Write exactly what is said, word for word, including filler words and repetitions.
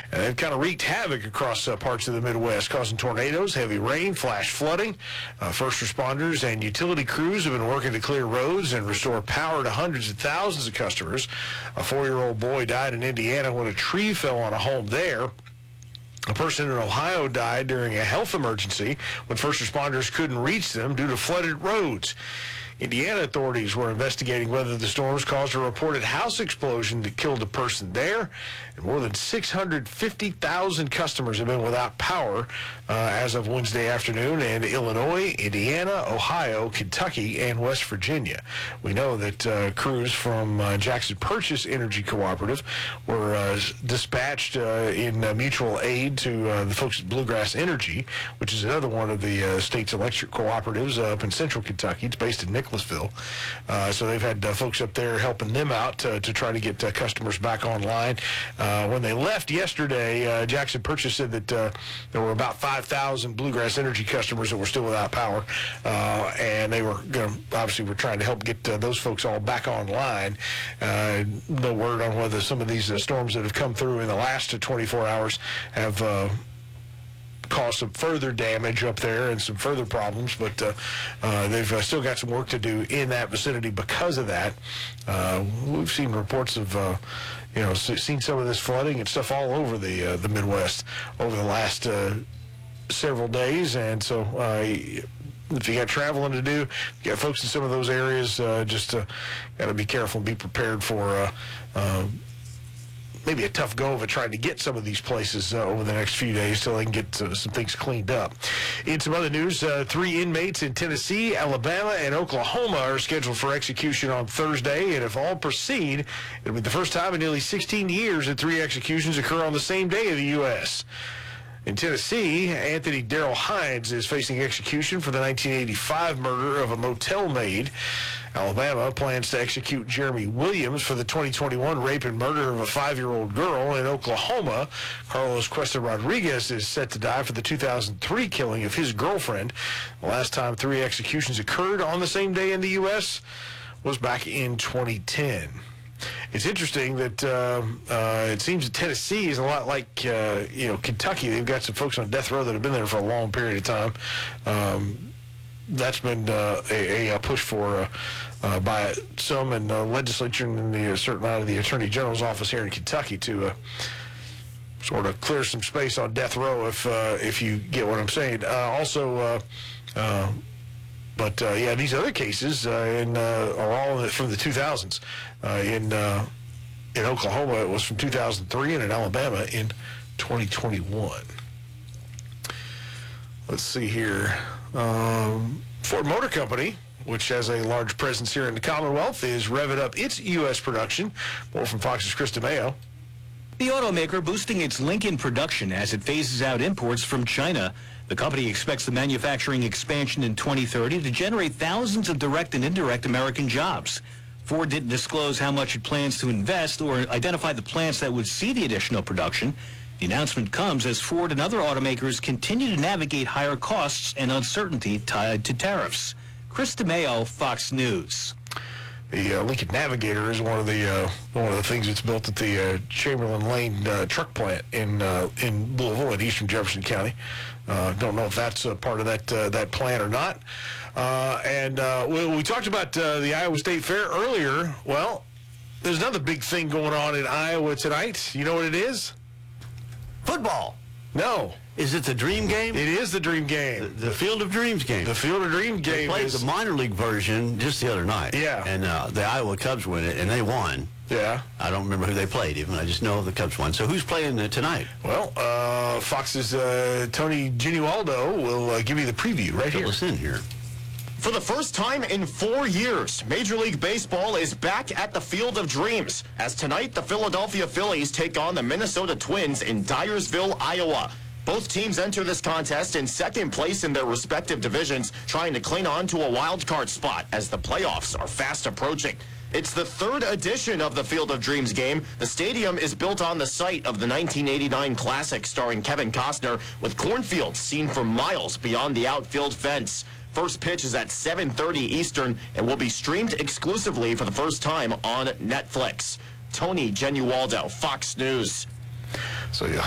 And they've kind of wreaked havoc across uh, parts of the Midwest, causing tornadoes, heavy rain, flash flooding. Uh, first responders and utility crews have been working to clear roads and restore power to hundreds of thousands of customers. A four-year-old boy died in Indiana when a tree fell on a home there. A person in Ohio died during a health emergency when first responders couldn't reach them due to flooded roads. Indiana authorities were investigating whether the storms caused a reported house explosion that killed a person there. And more than six hundred fifty thousand customers have been without power uh, as of Wednesday afternoon in Illinois, Indiana, Ohio, Kentucky, and West Virginia. We know that uh, crews from uh, Jackson Purchase Energy Cooperative were uh, dispatched uh, in uh, mutual aid to uh, the folks at Bluegrass Energy, which is another one of the uh, state's electric cooperatives uh, up in central Kentucky. It's based in Nicholasville. Uh, so they've had uh, folks up there helping them out uh, to try to get uh, customers back online. Uh, when they left yesterday, uh, Jackson Purchase said that uh, there were about five thousand Bluegrass Energy customers that were still without power, uh, and they were going to, obviously, we're trying to help get uh, those folks all back online. Uh, no word on whether some of these uh, storms that have come through in the last uh, twenty-four hours have uh, caused some further damage up there and some further problems, but uh, uh, they've uh, still got some work to do in that vicinity because of that. Uh, we've seen reports of, uh, you know, seen some of this flooding and stuff all over the uh, the Midwest over the last uh, several days, and so uh, if you got traveling to do, you got folks in some of those areas, uh, just uh, got to be careful and be prepared for uh, uh, maybe a tough go of it trying to get some of these places uh, over the next few days till they can get uh, some things cleaned up. In some other news, uh, three inmates in Tennessee, Alabama, and Oklahoma are scheduled for execution on Thursday, and if all proceed, it'll be the first time in nearly sixteen years that three executions occur on the same day in the U S In Tennessee, Anthony Darrell Hines is facing execution for the nineteen eighty-five murder of a motel maid. Alabama plans to execute Jeremy Williams for the twenty twenty-one rape and murder of a five-year-old girl. In Oklahoma, Carlos Cuesta Rodriguez is set to die for the two thousand three killing of his girlfriend. The last time three executions occurred on the same day in the U S was back in twenty ten. It's interesting that uh, uh, it seems that Tennessee is a lot like uh, you know Kentucky. They've got some folks on death row that have been there for a long period of time. Um, that's been uh, a, a push for uh, uh, by some in the legislature and the uh, certain out of the Attorney General's office here in Kentucky to uh, sort of clear some space on death row, if uh, if you get what I'm saying. Uh, also. Uh, uh, But, uh, yeah, these other cases uh, in, uh, are all from the two thousands. Uh, in uh, in Oklahoma, it was from two thousand three, and in Alabama in twenty twenty-one. Let's see here. Um, Ford Motor Company, which has a large presence here in the Commonwealth, is revving up its U S production. More from Fox's Chris DeMeo. The automaker boosting its Lincoln production as it phases out imports from China. The company expects the manufacturing expansion in twenty thirty to generate thousands of direct and indirect American jobs. Ford didn't disclose how much it plans to invest or identify the plants that would see the additional production. The announcement comes as Ford and other automakers continue to navigate higher costs and uncertainty tied to tariffs. Chris DeMeo, Fox News. The uh, Lincoln Navigator is one of the uh, one of the things that's built at the uh, Chamberlain Lane uh, truck plant in uh, in Louisville in eastern Jefferson County. Uh, don't know if that's a part of that uh, that plant or not. Uh, and uh, we, we talked about uh, the Iowa State Fair earlier. Well, there's another big thing going on in Iowa tonight. You know what it is? Football. No. Is it the Dream Game? It is the Dream Game. The, the Field of Dreams game. The Field of Dreams They game played is... the minor league version just the other night. Yeah. And uh, the Iowa Cubs win it, and they won. Yeah. I don't remember who they played even. I just know the Cubs won. So who's playing uh, tonight? Well, uh, Fox's uh, Tony Genualdo will uh, give you the preview right Fill here. us in here. For the first time in four years, Major League Baseball is back at the Field of Dreams, as tonight the Philadelphia Phillies take on the Minnesota Twins in Dyersville, Iowa. Both teams enter this contest in second place in their respective divisions, trying to cling on to a wild card spot as the playoffs are fast approaching. It's the third edition of the Field of Dreams game. The stadium is built on the site of the nineteen eighty-nine Classic starring Kevin Costner, with cornfields seen for miles beyond the outfield fence. First pitch is at seven thirty Eastern and will be streamed exclusively for the first time on Netflix. Tony Genualdo, Fox News. So you